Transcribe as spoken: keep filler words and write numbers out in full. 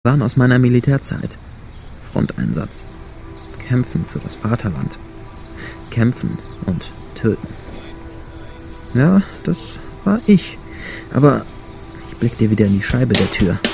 waren aus meiner Militärzeit. Fronteinsatz. Kämpfen für das Vaterland. Kämpfen und töten. Ja, das war ich. Aber ich blickte wieder in die Scheibe der Tür.